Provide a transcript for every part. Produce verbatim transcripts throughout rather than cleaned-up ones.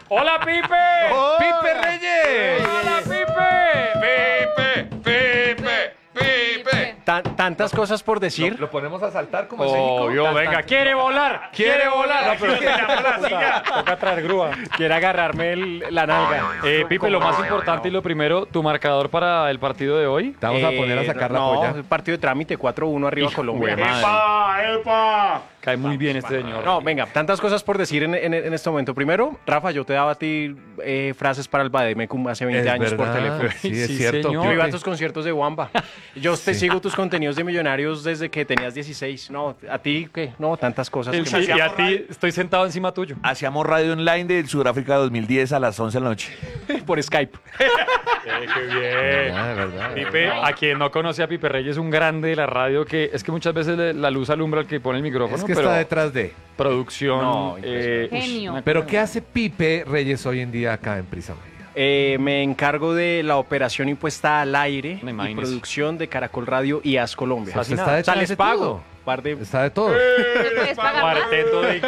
¡Hola, Pipe! ¡Oh! ¡Pipe Reyes! ¡Hola, Pipe! ¡Pipe! ¡Pipe! ¡Pipe! Tan- tantas cosas por decir. ¿Lo, lo ponemos a saltar como en México? Obvio, Tan- venga, tan- quiere volar, quiere volar. No, pero- Toca traer grúa. Quiere agarrarme el- la nalga. Eh, Pipe, lo más importante y lo primero, tu marcador para el partido de hoy. Te vamos a poner a Eh, sacar la no, polla. partido de trámite cuatro uno arriba Hijo Colombia. de madre. ¡Epa, epa! Cae muy bien este señor. No, venga, tantas cosas por decir en, en- en este momento. Primero, Rafa, yo te daba a ti eh, frases para el Bademecum hace veinte Es años por verdad, teléfono. Sí, es Sí, cierto. señor. Yo iba a Pipe. tus conciertos de Wamba. Yo te sigo tus contenidos de Millonarios desde que tenías dieciséis. No, a ti, ¿qué? No, tantas cosas. El- que sí, me- y a ti estoy sentado encima tuyo. Hacíamos radio online del Sudáfrica dos mil diez a las once de la noche. por Skype. Eh, qué bien. Ah, verdad. Pipe, a quien no conoce a Pipe Reyes, un grande de la radio que es que muchas veces le- la luz alumbra al que pone el micrófono, Es que pero está detrás de. producción. No, eh, impresionante. Genio. una- Pero ¿qué hace Pipe Reyes hoy en día acá en Prisa Media? Eh, me encargo de la operación impuesta al aire No, y imagínese. producción de Caracol Radio y As Colombia. Pues Así está nada. detrás O sea, les de pago. todo. Par de... Está de todo. ¿Me puedes pagar más? Cuarteto de...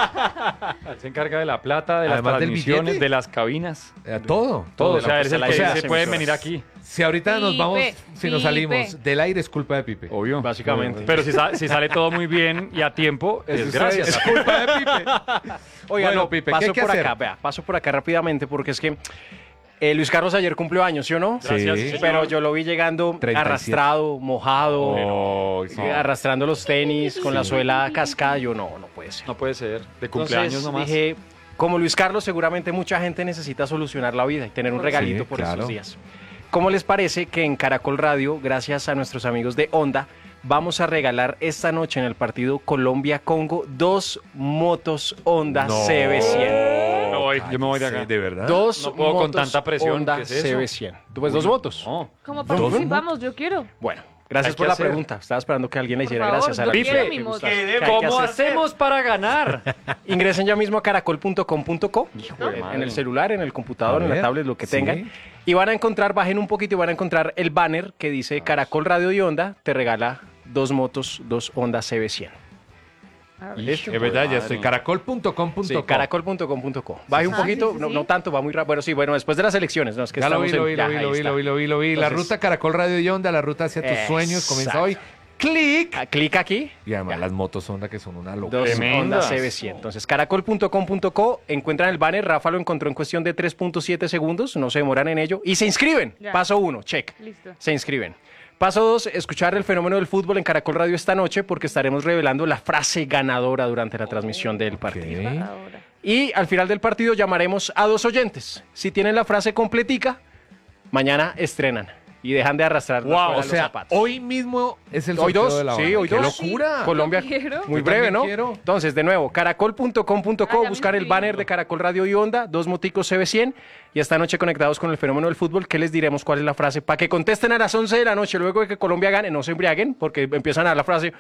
Él se encarga de la plata, de las Además del transmisiones, billete. de las cabinas. Eh, todo. Todo, de o la sea, eres el puesta que al aire se de puede las venir aquí. Si ahorita nos Pipe, vamos, si nos Pipe. salimos del aire, es culpa de Pipe. Obvio. Básicamente. Pero si, sa- si sale todo muy bien y a tiempo, es, Es gracias. Es culpa de Pipe. Oiga, Bueno, no, Pipe, ¿qué paso hay que por hacer? acá, vea, paso por acá rápidamente porque es que eh, Luis Carlos ayer cumplió años, ¿sí o no? Gracias, Sí. sí, señor. Pero yo lo vi llegando treinta y siete. arrastrado, mojado, Oh, sí. eh, arrastrando los tenis con la suela cascada. Yo no, no puede ser. No puede ser. De cumpleaños Entonces nomás. dije, como Luis Carlos, seguramente mucha gente necesita solucionar la vida y tener un regalito Sí, por claro. estos días. ¿Cómo les parece que en Caracol Radio, gracias a nuestros amigos de Honda, vamos a regalar esta noche en el partido Colombia-Congo dos motos Honda No. C B cien? Me voy, yo me voy de acá. Sí, ¿de verdad? Dos No puedo con motos tanta presión, Honda ¿qué es eso? C B cien. ¿Tú ves dos motos? No. ¿Cómo participamos? Yo quiero. Bueno, gracias Hay por que la hacer. pregunta. Estaba esperando que alguien le Por hiciera favor, gracias a yo la Pipe, quiero mi ¿Qué moto. hay que ¿Cómo hacer? hacemos para ganar? Ingresen ya mismo a caracol punto com punto co de en madre. el celular, en el computador, A en la ver, tablet, lo que sí. tengan. Y van a encontrar, bajen un poquito y van a encontrar el banner que dice Caracol Radio y Honda te regala dos motos, dos Honda C B cien. A ver. ¿Listo? Es verdad, ya Madre. estoy. caracol punto com punto Sí, co. caracol punto com punto co. Baje un Ah, poquito, sí, sí, no, sí. no tanto, va muy rápido. Bueno, sí, bueno, después de las elecciones, no, es que Ya lo estamos vi, lo en- vi, ya, lo vi, ahí lo vi, está. lo vi, lo vi, lo vi. La Entonces- ruta Caracol Radio y Onda, la ruta hacia tus Exacto. sueños comienza hoy. Clic. Ah, clic aquí. Y además Ya. las motos Honda que son una locura. Dos Tremendas. Honda C B cien. Entonces, caracol punto com punto co, encuentran el banner. Rafa lo encontró en cuestión de tres punto siete segundos. No se demoran en ello. Y se inscriben. Ya. Paso uno, check. Listo. Se inscriben. Paso dos, escuchar el fenómeno del fútbol en Caracol Radio esta noche porque estaremos revelando la frase ganadora durante la transmisión del partido. Ok. Ahora. Y al final del partido llamaremos a dos oyentes. Si tienen la frase completica, mañana estrenan y dejan de arrastrar Wow, o los sea, zapatos. hoy mismo es el Hoy sorteo dos, de la sí, hora. hoy ¡Qué dos. locura! Colombia, Yo quiero. muy Yo breve, también ¿no? quiero. Entonces, de nuevo, caracol punto com punto co, Ah, ya me buscar el inscribo. banner de Caracol Radio y Onda, dos moticos C B cien, y esta noche conectados con el fenómeno del fútbol, ¿qué les diremos? ¿Cuál es la frase? Para que contesten a las once de la noche, luego de que Colombia gane, no se embriaguen, porque empiezan a dar la frase...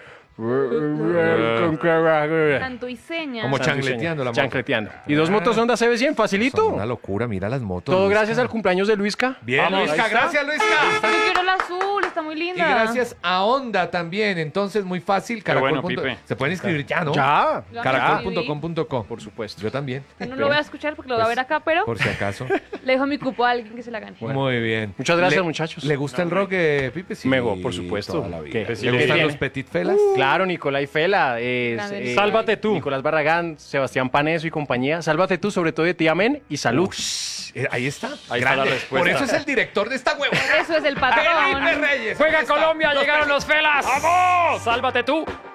Tanto y seña. Como Santo y chancleteando la seña. moto. Chancleteando. Y dos Ah. motos Honda C B cien, Son facilito. una locura, mira las motos. Todo Luisca. gracias al cumpleaños de Luisca. Bien, Vamos, Luisca, ahí está. gracias, Luisca. Yo quiero la azul, está muy Y linda. gracias a Onda también. Entonces, muy fácil. Caracol. bueno, punto- Pipe. Se pueden inscribir ya, ¿no? Ya. Ya. caracol punto com punto co. Por supuesto. Yo también. No lo voy a escuchar porque lo voy a Pues, ver acá, pero Por si acaso. le dejo mi cupo a alguien que se la gane. Muy bien. Muchas gracias, Le- muchachos. ¿Le gusta el rock, eh, Pipe? Sí. Mego, por supuesto. Toda la vida. ¿Qué? ¿Le Sí, le gustan viene. los Petit Felas? Claro, Nicolás Fela, es, Grande. eh, Sálvate tú. Nicolás Barragán, Sebastián Paneso y compañía. Sálvate tú, sobre todo de ti, amén, y salud. Ush, eh, ahí está. Ahí está la Grande. respuesta. Por eso es el director de esta huevona. Eso es el patrón. Felipe Reyes. ¡Juega Ahí está. Colombia! ¡Llegaron los Felas! ¡Vamos! ¡Sálvate tú!